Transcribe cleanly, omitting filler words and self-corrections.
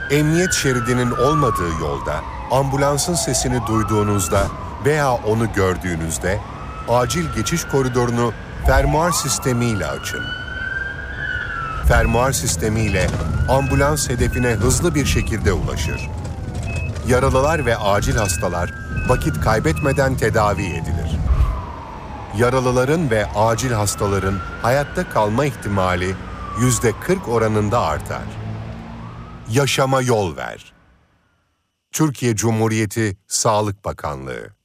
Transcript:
Emniyet şeridinin olmadığı yolda, ambulansın sesini duyduğunuzda veya onu gördüğünüzde, acil geçiş koridorunu fermuar sistemiyle açın. Fermuar sistemiyle ambulans hedefine hızlı bir şekilde ulaşır. Yaralılar ve acil hastalar vakit kaybetmeden tedavi edilir. Yaralıların ve acil hastaların hayatta kalma ihtimali %40 oranında artar. Yaşama yol ver. Türkiye Cumhuriyeti Sağlık Bakanlığı.